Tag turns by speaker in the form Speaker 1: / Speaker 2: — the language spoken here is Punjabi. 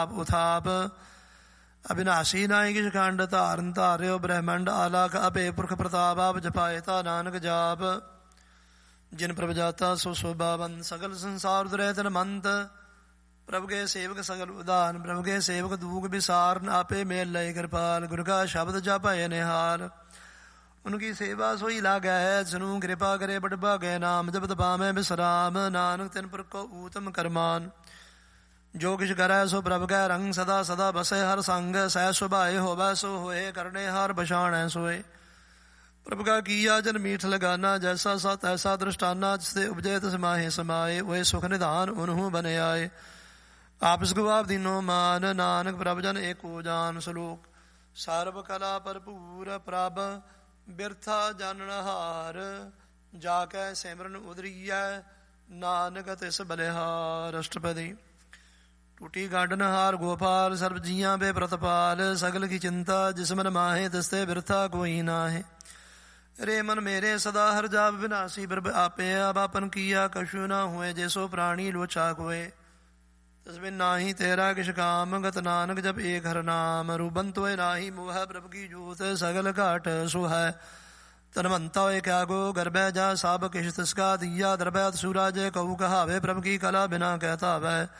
Speaker 1: ਉਥਾਪ ਅਬਿਨਾਸ਼ੀ ਨਾਹੀ ਕਿਛ ਖੰਡ ਧਾਰਨ ਧਾਰਿਓ ਬ੍ਰਹਮੰਡ ਆਲਾਖ ਅਭੇ ਪੁਰਖ ਪ੍ਰਤਾਪ ਆਪ ਜਪਾਇਤਾ ਨਾਨਕ ਜਾਪ ਜਿਨ ਪ੍ਰਭ ਜਾਤਾ ਸੋ ਸੋਭਾਵੰਤ ਸਗਲ ਸੰਸਾਰ ਦੁਰੈ ਤਨ ਮੰਤ ਪ੍ਰਭ ਕੇ ਸੇਵਕ ਸਗਲ ਉਦਾਨ ਪ੍ਰਭ ਕੇ ਸੇਵਕ ਦੂਖ ਵਿਸਾਰਨ ਆਪੇ ਮੇਲ ਲਏ ਕਿਰਪਾਲ ਗੁਰ ਕਾ ਸ਼ਬਦ ਜਪੈ ਨਿਹਾਲ ਉਨਕੀ ਸੇਵਾ ਸੋਈ ਲਾਗੈ ਜਿਨੂ ਕਿਰਪਾ ਕਰੇ ਬੜ ਭਾਗੈ ਨਾਮ ਜਪਤ ਪਾਵੈ ਬਿਸਰਾਮ ਨਾਨਕ ਤਿਨ ਪਰ ਕੋ ਊਤਮ ਕਰਮਾਨ ਜੋ ਕਿਛ ਕਰੈ ਸੋ ਪ੍ਰਭ ਕੈ ਰੰਗ ਸਦਾ ਸਦਾ ਬਸੈ ਹਰ ਸੰਗ ਸਹਿ ਸੁਭਾਏ ਹੋਵੈ ਸੋ ਹੋਏ ਕਰਨੇ ਹਰ ਬਛਾਣੈ ਸੋਏ ਪ੍ਰਭ ਕਾ ਕੀਆ ਜਨ ਮੀਠ ਲਗਾਨਾ ਜੈਸਾ ਸਤ ਐਸਾ ਦ੍ਰਿਸ਼ਟਾਨਾ ਜਿਸਤੇ ਉਪਜੇ ਤਿਸ ਮਾਹੇ ਸਮਾਏ ਓਏ ਸੁਖ ਨਿਧਾਨ ਉਨਹੂ ਬਨ ਆਏ ਆਪਸ ਗੁਆਪ ਦੀਨੋ ਮਾਨ ਨਾਨਕ ਪ੍ਰਭ ਜਨ ਏਕੋ ਜਾਨ ਸਲੋਕ ਸਰਬ ਕਲਾ ਭਰਪੂਰ ਪ੍ਰਭ ਬਿਰਥਾ ਜਾਨਣਹਾਰ ਜਾ ਕੈ ਸਿਮਰਨ ਉਦਰੀਐ ਨਾਨਕ ਤਿਸ ਬਲਿਹਾਰ ਅਸ਼ਟਪਦੀ ਟੂਟੀ ਗਾਡਨਹਾਰ ਗੋਪਾਲ ਸਰਬ ਜੀਆਂ ਬੇ ਪ੍ਰਤਪਾਲ ਸਗਲ ਕੀ ਚਿੰਤਾ ਜਿਸ ਮਨ ਮਾਹੇ ਤਿਸਤੇ ਬਿਰਥਾ ਕੋਈ ਨਾਹੇ ਰੇ ਮਨ ਮੇਰੇ ਸਦਾ ਹਰ ਜਾਪ ਵਿਨਾਸੀ ਪ੍ਰਭ ਆਪੇ ਆਪਨ ਕੀਆ ਕਛੂ ਨਾ ਹੋਏ ਜੈਸੋ ਪ੍ਰਾਣੀ ਲੋਚਾ ਕੋਏ ਤਿਸ ਬਿਨ ਨਾਹੀ ਤੇਰਾ ਕਿਛ ਕਾਮ ਗਤ ਨਾਨਕ ਜਪ ਏਕ ਹਰ ਨਾਮ ਰੂਬਨ ਤੋਏ ਨਾਹੀ ਮੋਹ ਪ੍ਰਭ ਕੀ ਜੋਤ ਸਗਲ ਘਾਟ ਸੁਹੈ ਤਨਵੰਤਾ ਹੋਏ ਕਿਆ ਗੋ ਗਰਬੈ ਜਾ ਸਭ ਕਿਛ ਤਿਸ ਕਾ ਦੀਆ ਦਰਬੈ ਸੂਰਾਜ ਕਹੂ ਕਹਾਵੇ ਪ੍ਰਭ ਕੀ ਕਲਾ ਬਿਨਾ ਕਹਿ ਧਾਵੈ